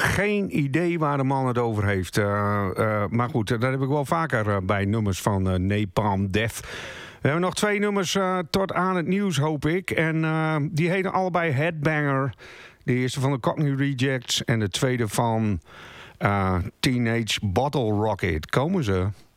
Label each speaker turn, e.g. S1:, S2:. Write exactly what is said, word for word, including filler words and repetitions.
S1: geen idee waar de man het over heeft. Uh, uh, maar goed, dat heb ik wel vaker uh, bij nummers van uh, Napalm Death. We hebben nog twee nummers uh, tot aan het nieuws, hoop ik. En uh, die heten allebei Headbanger. De eerste van de Cockney Rejects en de tweede van uh, Teenage Bottle Rocket. Komen ze?